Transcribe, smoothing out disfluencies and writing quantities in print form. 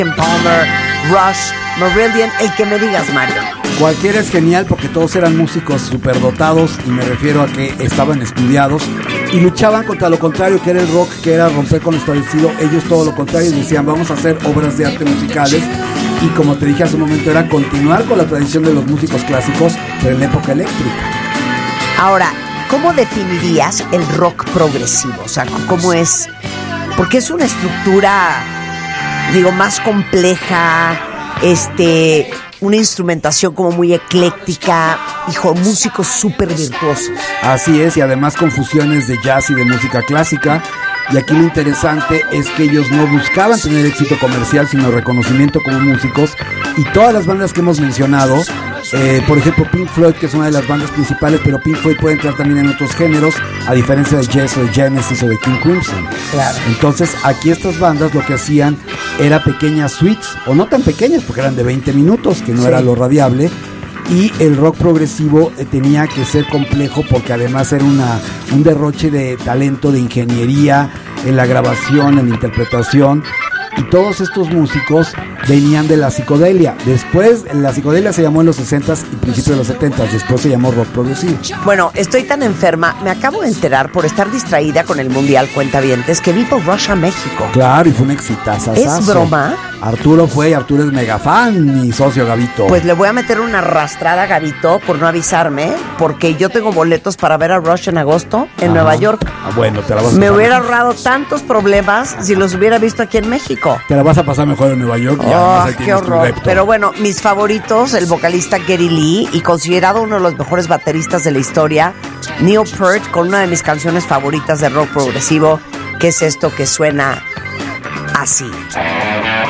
Palmer, Rush, Marillion, el que me digas, Mario. Cualquiera es genial porque todos eran músicos superdotados y me refiero a que estaban estudiados y luchaban contra lo contrario que era el rock, que era romper con lo establecido. Ellos todo lo contrario decían vamos a hacer obras de arte musicales y como te dije hace un momento era continuar con la tradición de los músicos clásicos pero en la época eléctrica. Ahora, ¿cómo definirías el rock progresivo? O sea, ¿cómo es? Porque es una estructura, digo, más compleja, una instrumentación como muy ecléctica, músicos súper virtuosos. Así es, y además con fusiones de jazz y de música clásica. Y aquí lo interesante es que ellos no buscaban tener éxito comercial, sino reconocimiento como músicos. Y todas las bandas que hemos mencionado, por ejemplo Pink Floyd, que es una de las bandas principales, pero Pink Floyd puede entrar también en otros géneros, a diferencia de Yes o de Genesis o de King Crimson. Claro. Entonces aquí estas bandas lo que hacían era pequeñas suites, o no tan pequeñas porque eran de 20 minutos, que no era lo radiable. Y el rock progresivo tenía que ser complejo porque además era un derroche de talento, de ingeniería en la grabación, en la interpretación. Y todos estos músicos venían de la psicodelia. Después, la psicodelia se llamó en los 60s y principios de los 70s. Después se llamó rock progresivo. Bueno, estoy tan enferma. Me acabo de enterar por estar distraída con el Mundial Cuentavientes que Vipo Rush a México. Claro, y fue un exitazo. ¿Es broma? Arturo es mega fan, mi socio Gabito. Pues le voy a meter una arrastrada a Gabito por no avisarme, porque yo tengo boletos para ver a Rush en agosto en Nueva York. Bueno, te la vas a Me hubiera ahorrado tantos problemas si los hubiera visto aquí en México. Te la vas a pasar mejor en Nueva York. Qué horror. Pero bueno, mis favoritos, el vocalista Geddy Lee y considerado uno de los mejores bateristas de la historia, Neil Peart, con una de mis canciones favoritas de rock progresivo, que es esto que suena así.